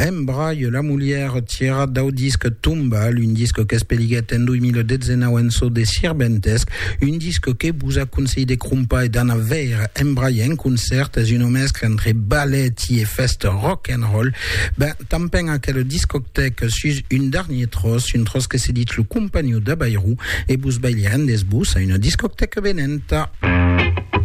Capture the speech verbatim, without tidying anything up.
Embraille la mulière tira dau disque Tumbal, un disque che speliguet en duemiladezena enso de Sirbentesc, un disque che busa conseil de crumpa e d'ana ver embraille en concert es una mescla entre ballet et fest rock and roll. Ben, tampen a quel discothèque sus une dernier tros, une tros que se dit le compagnon de Bayrou, et bus bailieren des bus a une discothèque benenta.